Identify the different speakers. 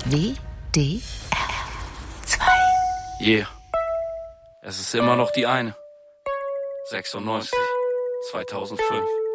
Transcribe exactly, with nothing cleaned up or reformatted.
Speaker 1: W D R zwei.
Speaker 2: Yeah. Es ist immer noch die eine. sechsundneunzig, zweitausendfünf.